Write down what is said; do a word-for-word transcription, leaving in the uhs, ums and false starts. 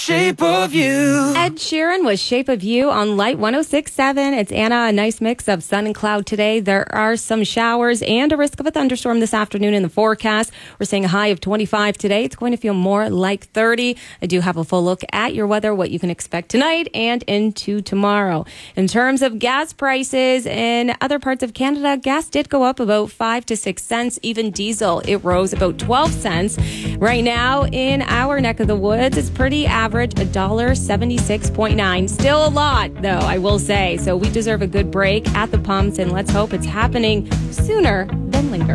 Shape of You. Ed Sheeran was Shape of You on Light one oh six point seven. It's Anna, a nice mix of sun and cloud today. There are some showers and a risk of a thunderstorm this afternoon in the forecast. We're seeing a high of twenty-five today. It's going to feel more like thirty. I do have a full look at your weather, what you can expect tonight and into tomorrow. In terms of gas prices in other parts of Canada, gas did go up about five to six cents. Even diesel, it rose about twelve cents. Right now in our neck of the woods, it's pretty average. Average one dollar seventy-six point nine. Still a lot, though, I will say. So we deserve a good break at the pumps, and let's hope it's happening sooner than later.